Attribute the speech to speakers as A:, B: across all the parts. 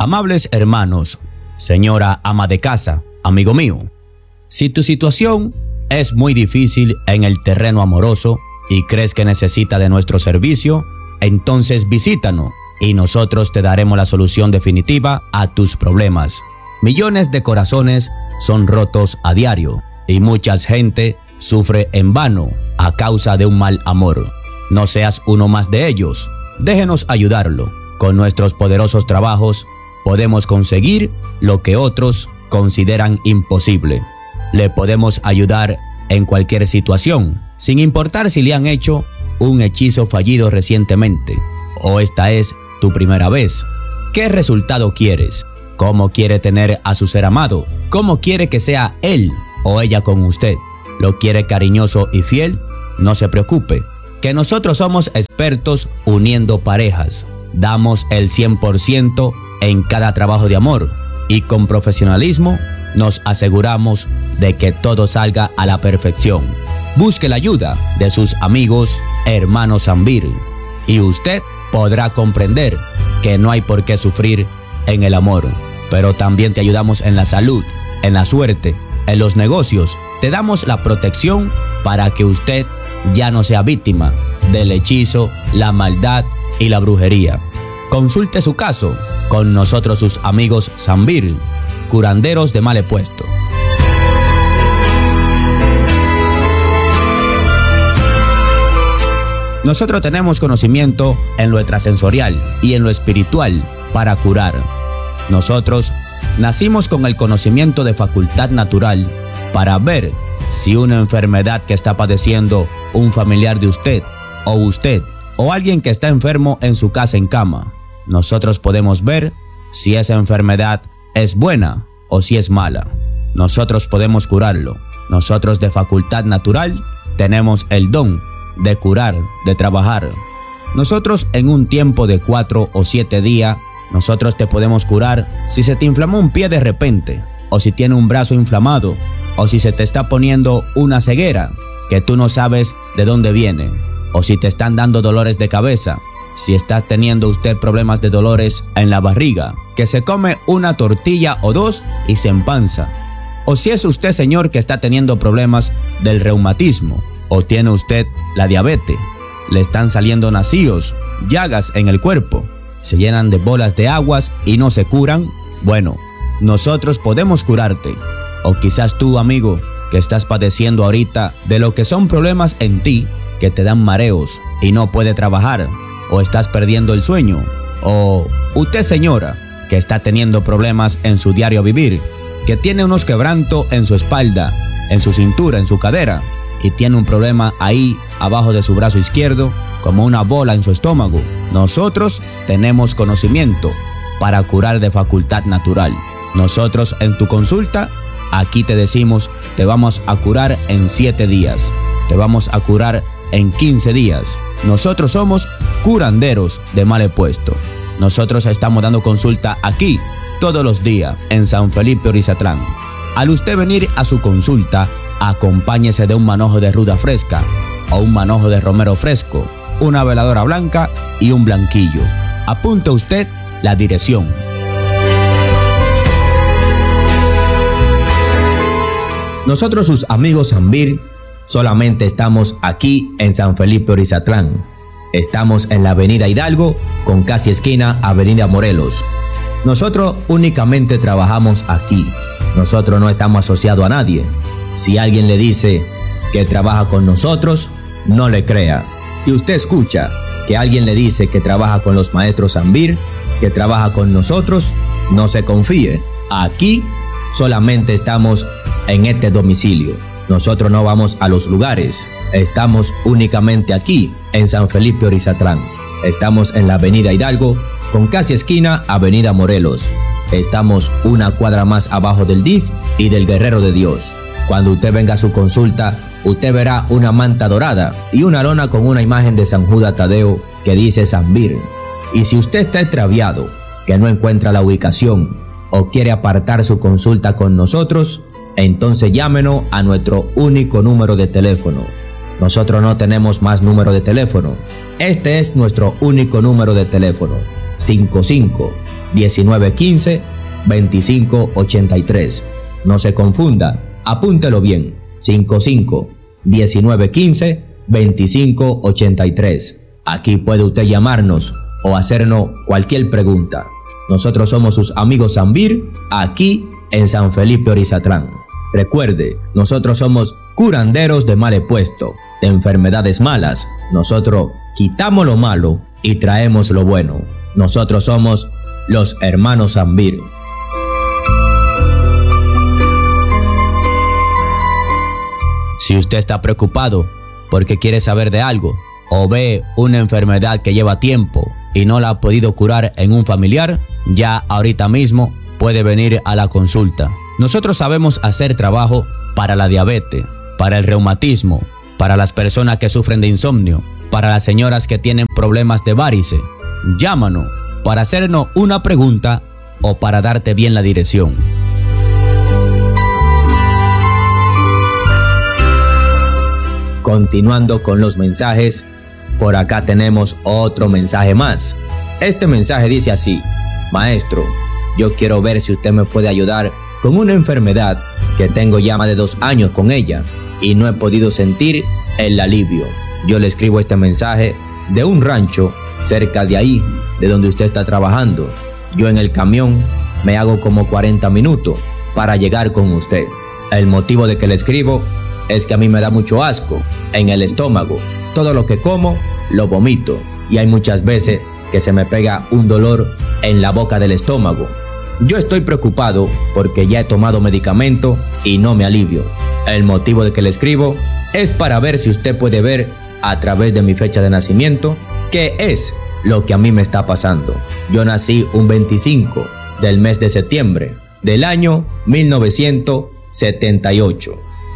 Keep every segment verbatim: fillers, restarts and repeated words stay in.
A: Amables hermanos, señora ama de casa, amigo mío, si tu situación es muy difícil en el terreno amoroso y crees que necesita de nuestro servicio, entonces visítanos y nosotros te daremos la solución definitiva a tus problemas. Millones de corazones son rotos a diario y mucha gente sufre en vano a causa de un mal amor. No seas uno más de ellos. Déjenos ayudarlo. Con nuestros poderosos trabajos podemos conseguir lo que otros consideran imposible. Le podemos ayudar en cualquier situación, sin importar si le han hecho un hechizo fallido recientemente o esta es tu primera vez. ¿Qué resultado quieres? ¿Cómo quiere tener a su ser amado? ¿Cómo quiere que sea él o ella con usted? ¿Lo quiere cariñoso y fiel? No se preocupe, que nosotros somos expertos uniendo parejas. Damos el cien por ciento en cada trabajo de amor y con profesionalismo nos aseguramos de que todo salga a la perfección. Busque la ayuda de sus amigos, hermanos Zambir, y usted podrá comprender que no hay por qué sufrir en el amor. Pero también te ayudamos en la salud, en la suerte, en los negocios. Te damos la protección para que usted ya no sea víctima del hechizo, la maldad y la brujería. Consulte su caso con nosotros, sus amigos Zambir, curanderos de mal puesto. Nosotros tenemos conocimiento en lo extrasensorial y en lo espiritual para curar. Nosotros nacimos con el conocimiento de facultad natural para ver si una enfermedad que está padeciendo un familiar de usted o usted o alguien que está enfermo en su casa en cama. Nosotros podemos ver si esa enfermedad es buena o si es mala. Nosotros podemos curarlo. Nosotros de facultad natural tenemos el don de curar, de trabajar. Nosotros en un tiempo de cuatro o siete días, nosotros te podemos curar si se te inflamó un pie de repente, o si tiene un brazo inflamado, o si se te está poniendo una ceguera que tú no sabes de dónde viene, o si te están dando dolores de cabeza, si está teniendo usted problemas de dolores en la barriga, que se come una tortilla o dos y se empanza, o si es usted, señor, que está teniendo problemas del reumatismo, o tiene usted la diabetes, le están saliendo nacíos, llagas en el cuerpo, se llenan de bolas de aguas y no se curan. Bueno, nosotros podemos curarte. O quizás tú, amigo, que estás padeciendo ahorita de lo que son problemas en ti, que te dan mareos y no puede trabajar, o estás perdiendo el sueño, o usted, señora, que está teniendo problemas en su diario vivir, que tiene unos quebrantos en su espalda, en su cintura, en su cadera, y tiene un problema ahí abajo de su brazo izquierdo, como una bola en su estómago. Nosotros tenemos conocimiento para curar de facultad natural. Nosotros en tu consulta, aquí te decimos, te vamos a curar en siete días, te vamos a curar en quince días. Nosotros somos curanderos de mal puesto. Nosotros estamos dando consulta aquí todos los días en San Felipe Orizatlán. Al usted venir a su consulta, acompáñese de un manojo de ruda fresca o un manojo de romero fresco, una veladora blanca y un blanquillo. Apunte usted la dirección. Nosotros, sus amigos Zambir, solamente estamos aquí en San Felipe Orizatlán. Estamos en la avenida Hidalgo con casi esquina avenida Morelos. Nosotros únicamente trabajamos aquí. Nosotros no estamos asociados a nadie. Si alguien le dice que trabaja con nosotros, no le crea. Y usted escucha que alguien le dice que trabaja con los maestros Zambir, que trabaja con nosotros, no se confíe. Aquí solamente estamos en este domicilio. Nosotros no vamos a los lugares. Estamos únicamente aquí en San Felipe Orizatlán. Estamos en la avenida Hidalgo con casi esquina avenida Morelos. Estamos una cuadra más abajo del D I F y del Guerrero de Dios. Cuando usted venga a su consulta, usted verá una manta dorada y una lona con una imagen de San Judas Tadeo que dice Zambir. Y si usted está extraviado, que no encuentra la ubicación o quiere apartar su consulta con nosotros, entonces llámenos a nuestro único número de teléfono. Nosotros no tenemos más número de teléfono. Este es nuestro único número de teléfono. cinco cinco, diecinueve quince, veinticinco ochenta y tres. No se confunda, apúntelo bien. cincuenta y cinco, diecinueve quince, veinticinco ochenta y tres. Aquí puede usted llamarnos o hacernos cualquier pregunta. Nosotros somos sus amigos Zambir, aquí en San Felipe Orizatlán. Recuerde, nosotros somos curanderos de mal puesto, de enfermedades malas. Nosotros quitamos lo malo y traemos lo bueno. Nosotros somos los hermanos Zambir. Si usted está preocupado porque quiere saber de algo o ve una enfermedad que lleva tiempo y no la ha podido curar en un familiar, ya ahorita mismo puede venir a la consulta. Nosotros sabemos hacer trabajo para la diabetes, para el reumatismo, para las personas que sufren de insomnio, para las señoras que tienen problemas de varices. Llámanos para hacernos una pregunta o para darte bien la dirección. Continuando con los mensajes, por acá tenemos otro mensaje más. Este mensaje dice así: maestro, yo quiero ver si usted me puede ayudar con una enfermedad que tengo ya más de dos años con ella y no he podido sentir el alivio. Yo le escribo este mensaje de un rancho cerca de ahí, de donde usted está trabajando. Yo en el camión me hago como cuarenta minutos para llegar con usted. El motivo de que le escribo es que a mí me da mucho asco en el estómago. Todo lo que como lo vomito y hay muchas veces que se me pega un dolor en la boca del estómago. Yo estoy preocupado porque ya he tomado medicamento y no me alivio. El motivo de que le escribo es para ver si usted puede ver a través de mi fecha de nacimiento qué es lo que a mí me está pasando. Yo nací un veinticinco del mes de septiembre del año mil novecientos setenta y ocho.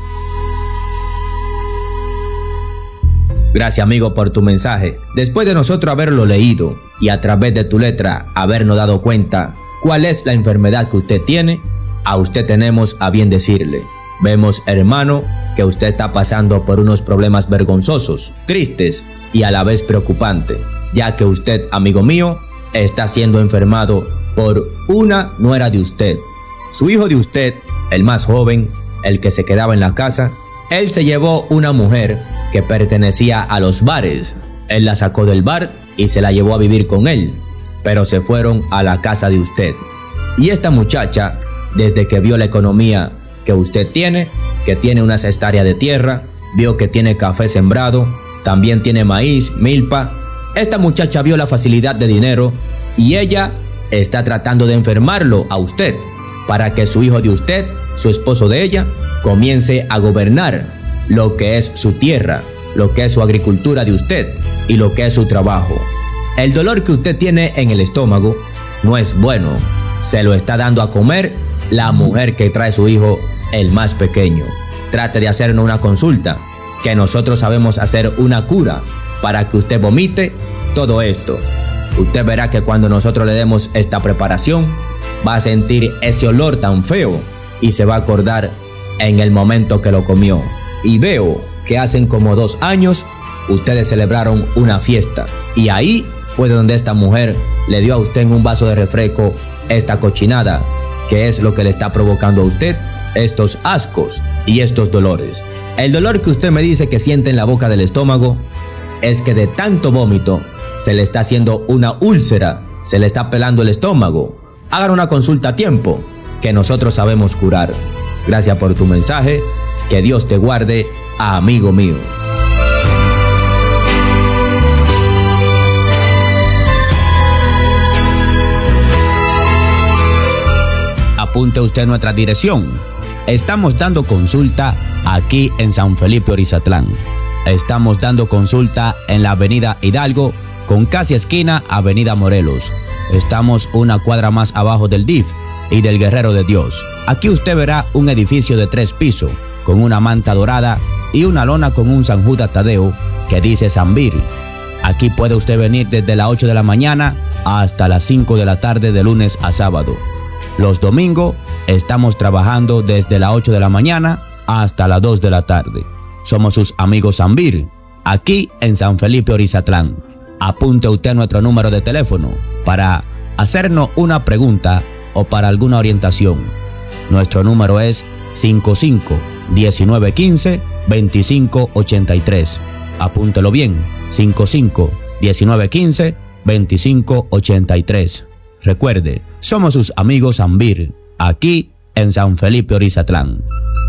A: Gracias, amigo, por tu mensaje. Después de nosotros haberlo leído y a través de tu letra habernos dado cuenta cuál es la enfermedad que usted tiene, a usted tenemos a bien decirle: vemos, hermano, que usted está pasando por unos problemas vergonzosos, tristes y a la vez preocupantes, ya que usted, amigo mío, está siendo enfermado por una nuera de usted. Su hijo de usted, el más joven, el que se quedaba en la casa, él se llevó una mujer que pertenecía a los bares. Él la sacó del bar y se la llevó a vivir con él, pero se fueron a la casa de usted. Y esta muchacha, desde que vio la economía que usted tiene, que tiene una hectárea de tierra, vio que tiene café sembrado, también tiene maíz, milpa, esta muchacha vio la facilidad de dinero y ella está tratando de enfermarlo a usted para que su hijo de usted, su esposo de ella, comience a gobernar lo que es su tierra, lo que es su agricultura de usted y lo que es su trabajo. El dolor que usted tiene en el estómago no es bueno. Se lo está dando a comer la mujer que trae su hijo, el más pequeño. Trate de hacernos una consulta, que nosotros sabemos hacer una cura para que usted vomite todo esto. Usted verá que cuando nosotros le demos esta preparación, va a sentir ese olor tan feo y se va a acordar en el momento que lo comió. Y veo que hacen como dos años ustedes celebraron una fiesta y ahí fue donde esta mujer le dio a usted en un vaso de refresco esta cochinada, que es lo que le está provocando a usted estos ascos y estos dolores. El dolor que usted me dice que siente en la boca del estómago es que de tanto vómito se le está haciendo una úlcera, se le está pelando el estómago. Hagan una consulta a tiempo, que nosotros sabemos curar. Gracias por tu mensaje. Que Dios te guarde, amigo mío. Apunte usted nuestra dirección. Estamos dando consulta aquí en San Felipe Orizatlán. Estamos dando consulta en la avenida Hidalgo con casi esquina avenida Morelos. Estamos una cuadra más abajo del D I F y del Guerrero de Dios. Aquí usted verá un edificio de tres pisos con una manta dorada y una lona con un San Judas Tadeo que dice Zambir. Aquí puede usted venir desde las ocho de la mañana hasta las cinco de la tarde de lunes a sábado. Los domingos estamos trabajando desde las ocho de la mañana hasta las dos de la tarde. Somos sus amigos Zambir, aquí en San Felipe Orizatlán. Apunte usted nuestro número de teléfono para hacernos una pregunta o para alguna orientación. Nuestro número es cinco cinco, diecinueve quince, veinticinco ochenta y tres. Apúntelo bien, cinco cinco, diecinueve quince, veinticinco ochenta y tres. Recuerde, somos sus amigos Ambir, aquí en San Felipe Orizatlán.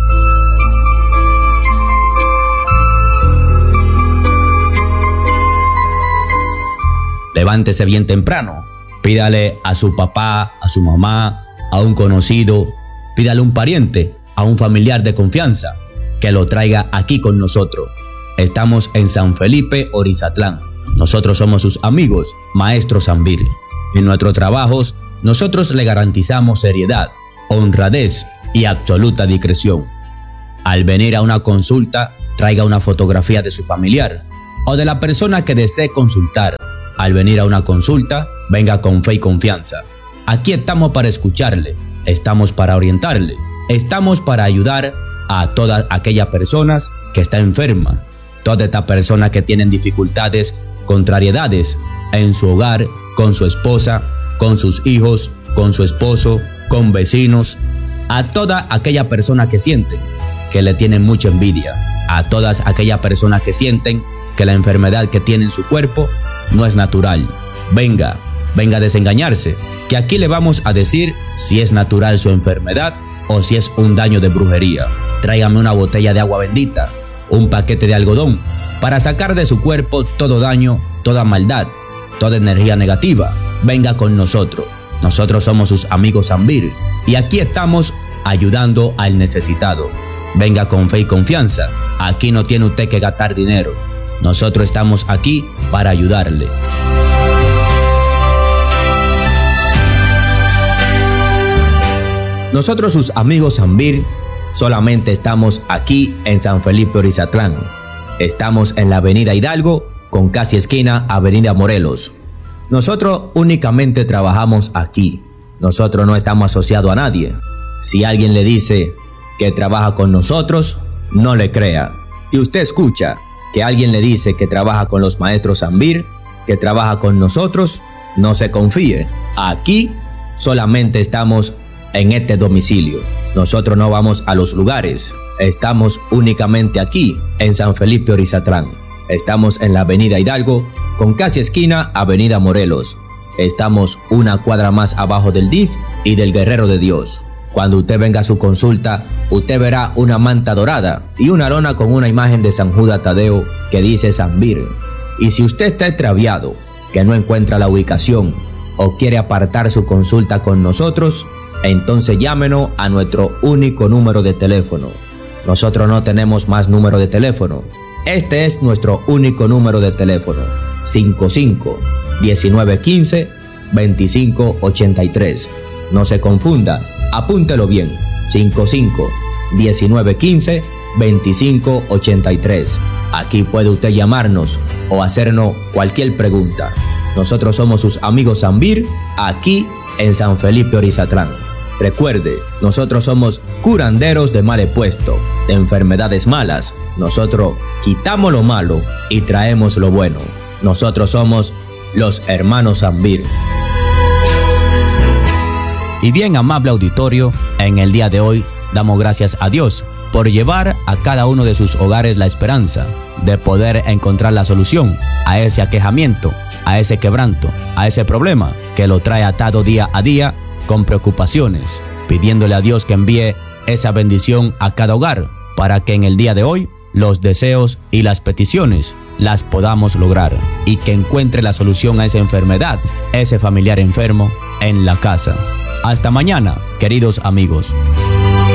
A: Levántese bien temprano, pídale a su papá, a su mamá, a un conocido, pídale a un pariente, a un familiar de confianza, que lo traiga aquí con nosotros. Estamos en San Felipe Orizatlán. Nosotros somos sus amigos, maestros Ambir. En nuestros trabajos, nosotros le garantizamos seriedad, honradez y absoluta discreción. Al venir a una consulta, traiga una fotografía de su familiar o de la persona que desee consultar. Al venir a una consulta, venga con fe y confianza. Aquí estamos para escucharle, estamos para orientarle, estamos para ayudar a todas aquellas personas que están enfermas, todas estas personas que tienen dificultades, contrariedades en su hogar, con su esposa, con sus hijos, con su esposo, con vecinos, a toda aquella persona que sienten que le tienen mucha envidia, a todas aquellas personas que sienten que la enfermedad que tiene en su cuerpo no es natural. Venga, venga a desengañarse, que aquí le vamos a decir si es natural su enfermedad o si es un daño de brujería. Tráigame una botella de agua bendita, un paquete de algodón, para sacar de su cuerpo todo daño, toda maldad, toda energía negativa. Venga con nosotros. Nosotros somos sus amigos Ambir y aquí estamos ayudando al necesitado. Venga con fe y confianza. Aquí no tiene usted que gastar dinero. Nosotros estamos aquí para ayudarle. Nosotros, sus amigos Ambir, solamente estamos aquí en San Felipe Orizatlán. Estamos en la avenida Hidalgo, con casi esquina avenida Morelos. Nosotros únicamente trabajamos aquí. Nosotros no estamos asociados a nadie. Si alguien le dice que trabaja con nosotros, no le crea. Si usted escucha que alguien le dice que trabaja con los maestros Ambir, que trabaja con nosotros, no se confíe. Aquí solamente estamos en este domicilio. Nosotros no vamos a los lugares. Estamos únicamente aquí en San Felipe Orizatlán. Estamos en la avenida Hidalgo, con casi esquina avenida Morelos. Estamos una cuadra más abajo del D I F y del Guerrero de Dios. Cuando usted venga a su consulta, usted verá una manta dorada y una lona con una imagen de San Judas Tadeo que dice Ambir. Y si usted está extraviado, que no encuentra la ubicación o quiere apartar su consulta con nosotros, entonces llámenos a nuestro único número de teléfono. Nosotros no tenemos más número de teléfono. Este es nuestro único número de teléfono. cinco cinco, diecinueve quince, veinticinco ochenta y tres. No se confunda. Apúntelo bien, cinco cinco, diecinueve quince, veinticinco ochenta y tres. Aquí puede usted llamarnos o hacernos cualquier pregunta. Nosotros somos sus amigos Ambir, aquí en San Felipe Orizatlán. Recuerde, nosotros somos curanderos de mal puesto, de enfermedades malas. Nosotros quitamos lo malo y traemos lo bueno. Nosotros somos los hermanos Ambir. Y bien, amable auditorio, en el día de hoy damos gracias a Dios por llevar a cada uno de sus hogares la esperanza de poder encontrar la solución a ese aquejamiento, a ese quebranto, a ese problema que lo trae atado día a día con preocupaciones, pidiéndole a Dios que envíe esa bendición a cada hogar para que en el día de hoy los deseos y las peticiones las podamos lograr y que encuentre la solución a esa enfermedad, ese familiar enfermo en la casa. Hasta mañana, queridos amigos.